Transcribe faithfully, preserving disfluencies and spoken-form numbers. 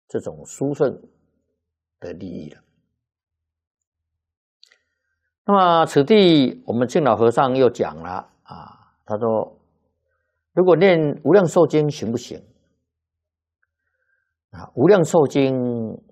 这种殊胜的利益了。那么此地我们净老和尚又讲了啊，他说，如果念无量寿经行不行？啊，无量寿经